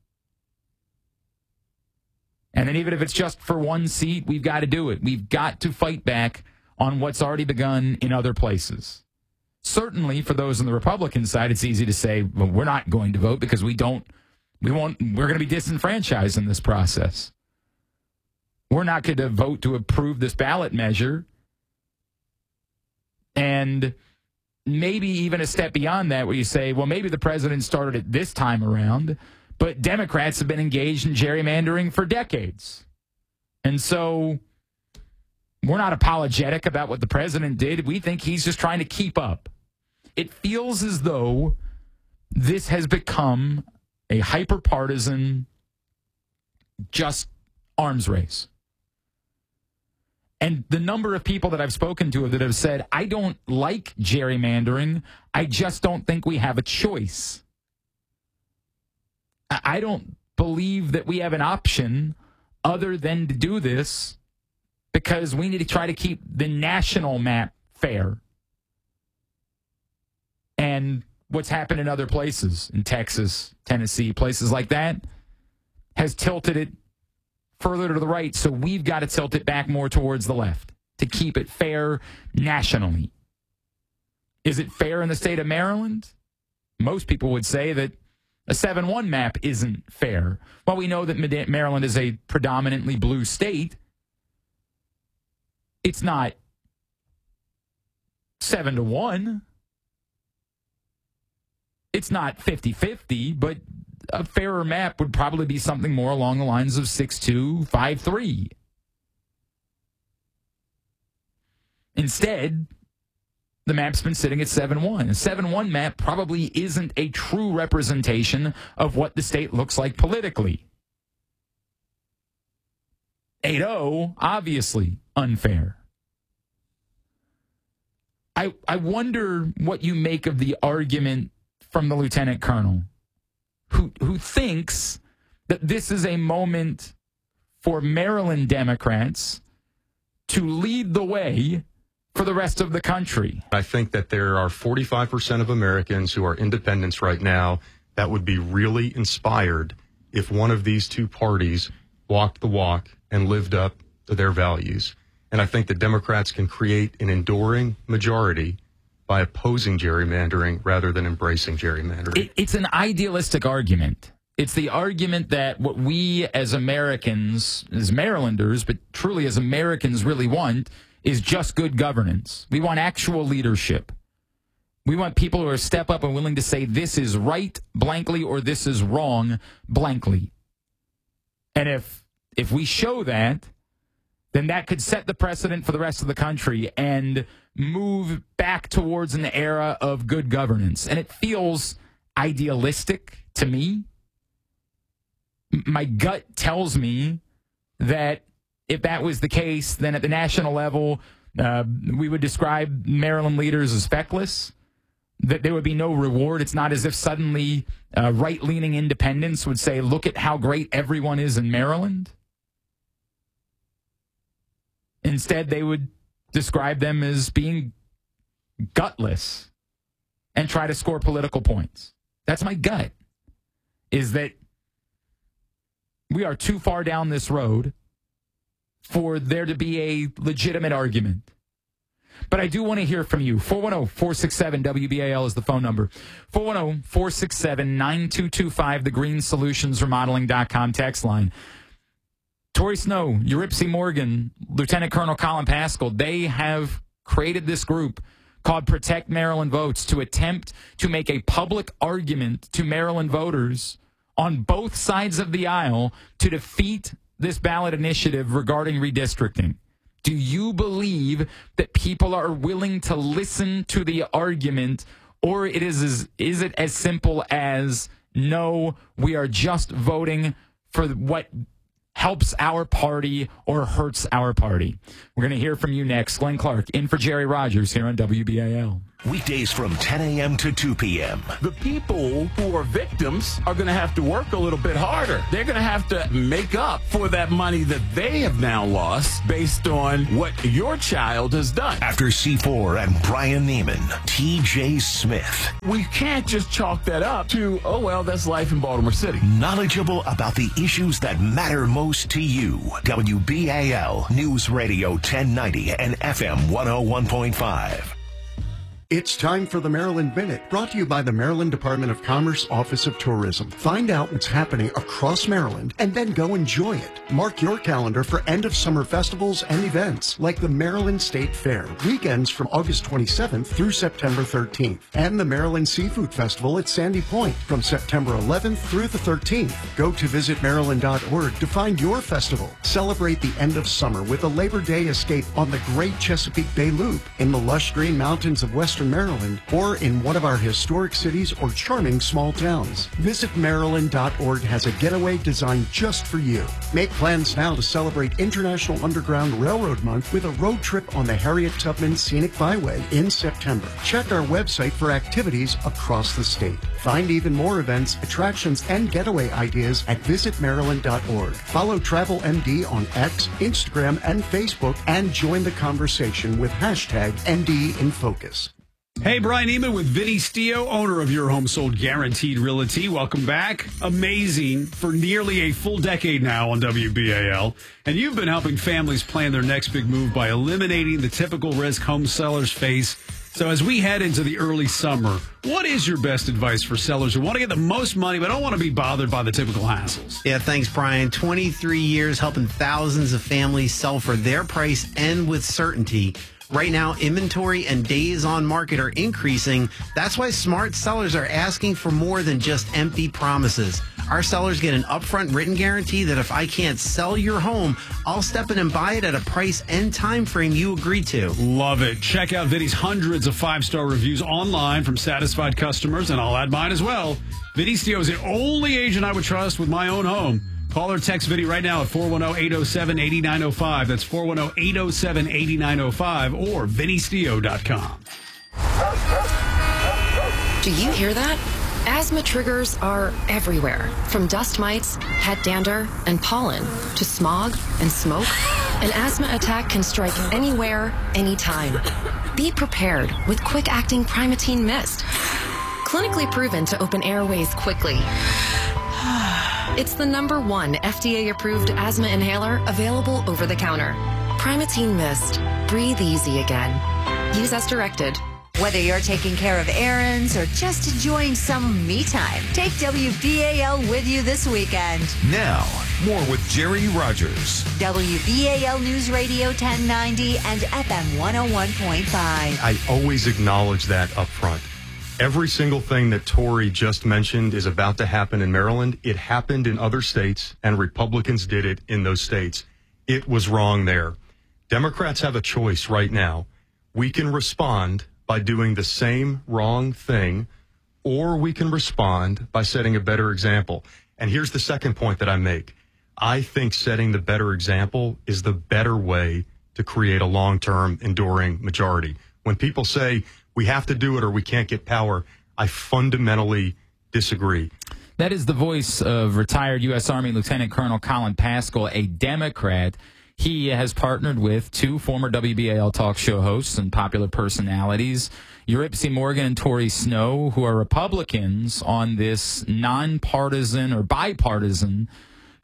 Speaker 11: And then even if it's just for one seat, we've got to do it. We've got to fight back on what's already begun in other places. Certainly for those on the Republican side, it's easy to say, well, we're not going to vote because we're going to be disenfranchised in this process. We're not going to vote to approve this ballot measure. And maybe even a step beyond that where you say, well, maybe the president started it this time around, but Democrats have been engaged in gerrymandering for decades. And so we're not apologetic about what the president did. We think he's just trying to keep up. It feels as though this has become a hyper-partisan, just arms race. And the number of people that I've spoken to that have said, I don't like gerrymandering. I just don't think we have a choice. I don't believe that we have an option other than to do this because we need to try to keep the national map fair. And what's happened in other places, in Texas, Tennessee, places like that, has tilted it further to the right, so we've got to tilt it back more towards the left to keep it fair nationally. Is it fair in the state of Maryland? Most people would say that a 7-1 map isn't fair. While we know that Maryland is a predominantly blue state, it's not 7-1. It's not 50-50, but a fairer map would probably be something more along the lines of 6-2, 5-3. Instead, the map's been sitting at 7-1. A 7-1 map probably isn't a true representation of what the state looks like politically. 8-0, obviously unfair. I wonder what you make of the argument from the lieutenant colonel who thinks that this is a moment for Maryland Democrats to lead the way for the rest of the country.
Speaker 7: I think that there are 45% of Americans who are independents right now that would be really inspired if one of these two parties walked the walk and lived up to their values. And I think that Democrats can create an enduring majority by opposing gerrymandering rather than embracing gerrymandering.
Speaker 11: It's an idealistic argument. It's the argument that what we as Americans, as Marylanders, but truly as Americans really want is just good governance. We want actual leadership. We want people who are step up and willing to say this is right blankly or this is wrong blankly. And if we show that, then that could set the precedent for the rest of the country and move back towards an era of good governance. And it feels idealistic to me. My gut tells me that if that was the case, then at the national level, we would describe Maryland leaders as feckless, that there would be no reward. It's not as if suddenly right-leaning independents would say, look at how great everyone is in Maryland. Instead, they would describe them as being gutless and try to score political points. That's my gut, is that we are too far down this road for there to be a legitimate argument. But I do want to hear from you. 410-467-WBAL is the phone number. 410-467-9225, the GreenSolutionsRemodeling.com text line. Tori Snow, Eurypsy Morgan, Lieutenant Colonel Colin Pascal, they have created this group called Protect Maryland Votes to attempt to make a public argument to Maryland voters on both sides of the aisle to defeat this ballot initiative regarding redistricting. Do you believe that people are willing to listen to the argument, or is it as simple as, no, we are just voting for what helps our party or hurts our party? We're going to hear from you next. Glenn Clark in for Jerry Rogers here on WBAL.
Speaker 4: Weekdays from 10 a.m. to 2 p.m.
Speaker 12: The people who are victims are going to have to work a little bit harder. They're going to have to make up for that money that they have now lost based on what your child has done.
Speaker 4: After C4 and Brian Neiman, T.J. Smith.
Speaker 12: We can't just chalk that up to, oh, well, that's life in Baltimore City.
Speaker 4: Knowledgeable about the issues that matter most to you. WBAL News Radio 1090 and FM 101.5.
Speaker 13: It's time for the Maryland Minute, brought to you by the Maryland Department of Commerce Office of Tourism. Find out what's happening across Maryland and then go enjoy it. Mark your calendar for end-of-summer festivals and events like the Maryland State Fair, weekends from August 27th through September 13th, and the Maryland Seafood Festival at Sandy Point from September 11th through the 13th. Go to visitmaryland.org to find your festival. Celebrate the end of summer with a Labor Day escape on the Great Chesapeake Bay Loop in the lush green mountains of Western Maryland, or in one of our historic cities or charming small towns. VisitMaryland.org has a getaway designed just for you. Make plans now to celebrate International Underground Railroad Month with a road trip on the Harriet Tubman Scenic Byway in September. Check our website for activities across the state. Find even more events, attractions, and getaway ideas at visitmaryland.org. Follow Travel MD on X, Instagram, and Facebook, and join the conversation with hashtag NDInFocus.
Speaker 15: Hey, Brian Neiman with Vinny Stio, owner of Your Home Sold Guaranteed Realty. Welcome back. Amazing for nearly a full decade now on WBAL. And you've been helping families plan their next big move by eliminating the typical risk home sellers face. So as we head into the early summer, what is your best advice for sellers who want to get the most money but don't want to be bothered by the typical hassles?
Speaker 24: Yeah, thanks, Brian. 23 years helping thousands of families sell for their price and with certainty. Right now, inventory and days on market are increasing. That's why smart sellers are asking for more than just empty promises. Our sellers get an upfront written guarantee that if I can't sell your home, I'll step in and buy it at a price and time frame you agree to.
Speaker 15: Love it. Check out Vinny's hundreds of 5-star reviews online from satisfied customers, and I'll add mine as well. Vinny Stio is the only agent I would trust with my own home. Call or text Vinny right now at 410-807-8905. That's 410-807-8905 or VinnyStio.com.
Speaker 25: Do you hear that? Asthma triggers are everywhere, from dust mites, head dander, and pollen, to smog and smoke. An asthma attack can strike anywhere, anytime. Be prepared with quick-acting Primatene Mist. Clinically proven to open airways quickly. It's the #1 FDA-approved asthma inhaler available over the counter. Primatene Mist. Breathe easy again. Use as directed.
Speaker 26: Whether you're taking care of errands or just enjoying some me time, take WBAL with you this weekend.
Speaker 22: Now, more with Jerry Rogers.
Speaker 26: WBAL News Radio 1090 and FM 101.5.
Speaker 7: I always acknowledge that up front. Every single thing that Tori just mentioned is about to happen in Maryland. It happened in other states, and Republicans did it in those states. It was wrong there. Democrats have a choice right now. We can respond by doing the same wrong thing, or we can respond by setting a better example. And here's the second point that I make. I think setting the better example is the better way to create a long-term, enduring majority. When people say we have to do it or we can't get power, I fundamentally disagree.
Speaker 11: That is the voice of retired U.S. Army Lieutenant Colonel Colin Pascal, a Democrat. He has partnered with two former WBAL talk show hosts and popular personalities, Eurypsy Morgan and Tori Snow, who are Republicans, on this nonpartisan or bipartisan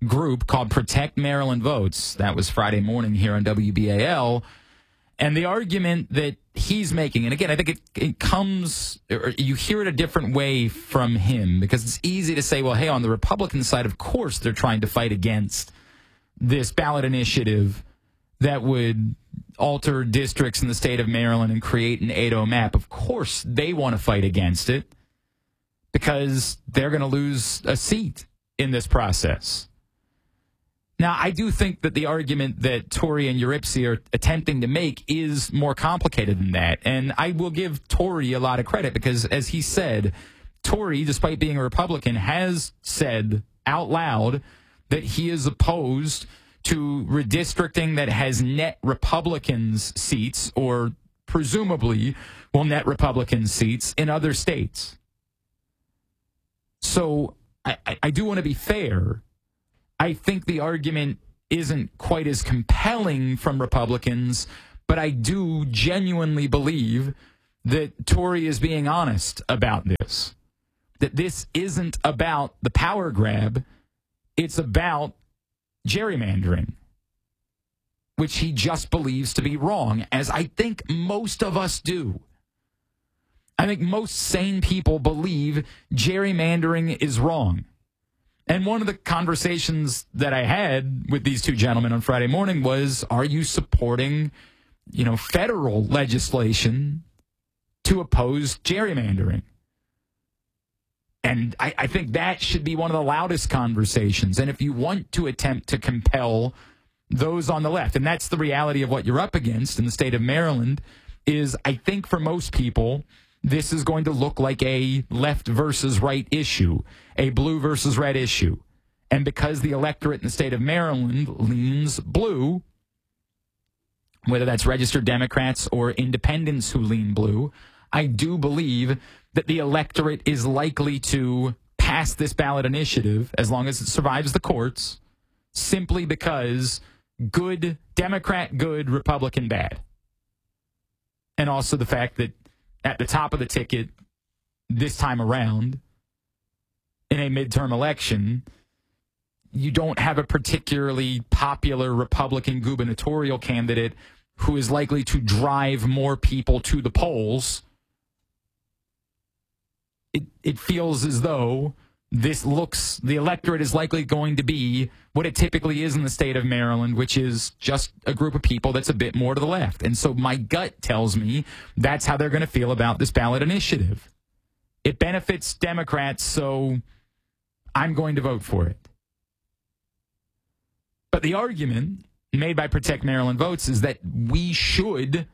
Speaker 11: group called Protect Maryland Votes. That was Friday morning here on WBAL. And the argument that he's making, and again, I think it comes, or you hear it a different way from him, because it's easy to say, well, hey, on the Republican side, of course, they're trying to fight against this ballot initiative that would alter districts in the state of Maryland and create an 8-0 map. Of course, they want to fight against it because they're going to lose a seat in this process. Now, I do think that the argument that Tory and Uripsi are attempting to make is more complicated than that. And I will give Tory a lot of credit because, as he said, Tory, despite being a Republican, has said out loud that he is opposed to redistricting that has net Republicans seats, or presumably will net Republican seats in other states. So I do want to be fair. I think the argument isn't quite as compelling from Republicans, but I do genuinely believe that Tory is being honest about this. That this isn't about the power grab, it's about gerrymandering, which he just believes to be wrong, as I think most of us do. I think most sane people believe gerrymandering is wrong. And one of the conversations that I had with these two gentlemen on Friday morning was, are you supporting, federal legislation to oppose gerrymandering? And I think that should be one of the loudest conversations. And if you want to attempt to compel those on the left, and that's the reality of what you're up against in the state of Maryland, is I think for most people, this is going to look like a left versus right issue, a blue versus red issue. And because the electorate in the state of Maryland leans blue, whether that's registered Democrats or independents who lean blue, I do believe that the electorate is likely to pass this ballot initiative, as long as it survives the courts, simply because good Democrat, good Republican, bad. And also the fact that at the top of the ticket this time around in a midterm election, you don't have a particularly popular Republican gubernatorial candidate who is likely to drive more people to the polls. It feels as though the electorate is likely going to be what it typically is in the state of Maryland, which is just a group of people that's a bit more to the left. And so my gut tells me that's how they're going to feel about this ballot initiative. It benefits Democrats, so I'm going to vote for it. But the argument made by Protect Maryland Votes is that we should,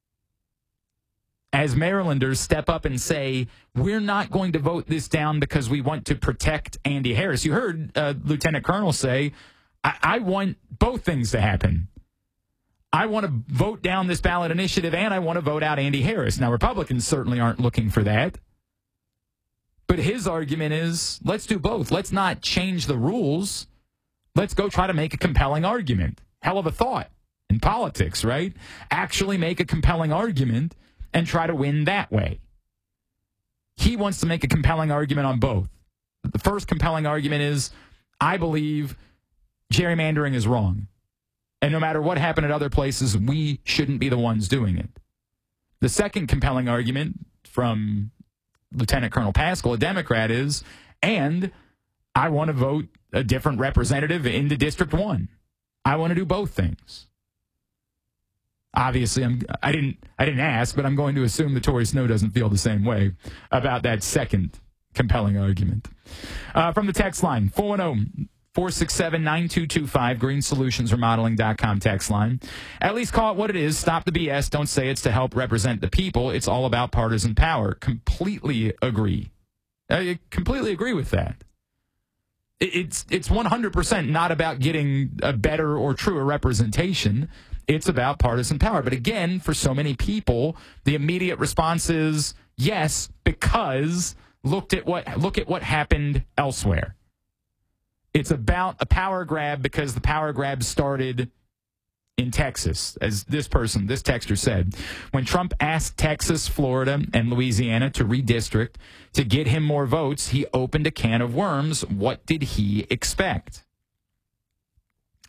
Speaker 11: as Marylanders, step up and say, we're not going to vote this down because we want to protect Andy Harris. You heard Lieutenant Colonel say, I want both things to happen. I want to vote down this ballot initiative and I want to vote out Andy Harris. Now, Republicans certainly aren't looking for that. But his argument is, let's do both. Let's not change the rules. Let's go try to make a compelling argument. Hell of a thought in politics, right? Actually make a compelling argument and try to win that way. He wants to make a compelling argument on both. The first compelling argument is, I believe gerrymandering is wrong. And no matter what happened at other places, we shouldn't be the ones doing it. The second compelling argument from Lieutenant Colonel Paschal, a Democrat, is, and I want to vote a different representative into District 1. I want to do both things. Obviously, I didn't ask, but I'm going to assume that Tory Snow doesn't feel the same way about that second compelling argument. From the text line, 410-467-9225, greensolutionsremodeling.com text line. At least call it what it is. Stop the BS. Don't say it's to help represent the people. It's all about partisan power. Completely agree. I completely agree with that. It's 100% not about getting a better or truer representation. It's about partisan power. But again, for so many people, the immediate response is yes, because look at what happened elsewhere. It's about a power grab because the power grab started in Texas, as this texter said. When Trump asked Texas, Florida, and Louisiana to redistrict to get him more votes, he opened a can of worms. What did he expect?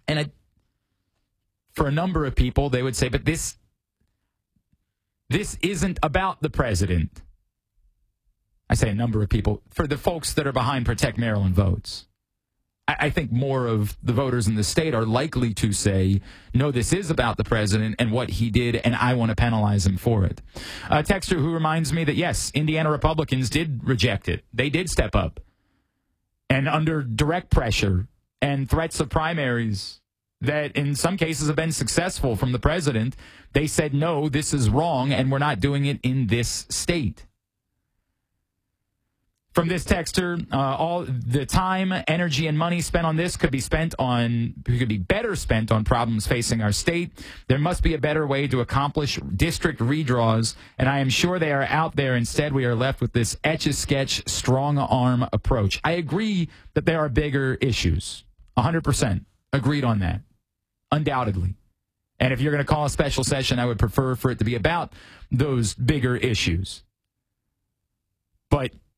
Speaker 11: And for a number of people, they would say, but this isn't about the president. I say a number of people. For the folks that are behind Protect Maryland votes, I think more of the voters in the state are likely to say, no, this is about the president and what he did, and I want to penalize him for it. A texter who reminds me that, yes, Indiana Republicans did reject it. They did step up. And under direct pressure and threats of primaries that in some cases have been successful from the president, they said, no, this is wrong, and we're not doing it in this state. From this texter, all the time, energy, and money spent on this could be better spent on problems facing our state. There must be a better way to accomplish district redraws, and I am sure they are out there. Instead, we are left with this etch-a-sketch, strong-arm approach. I agree that there are bigger issues. 100% agreed on that, undoubtedly. And if you're going to call a special session, I would prefer for it to be about those bigger issues. But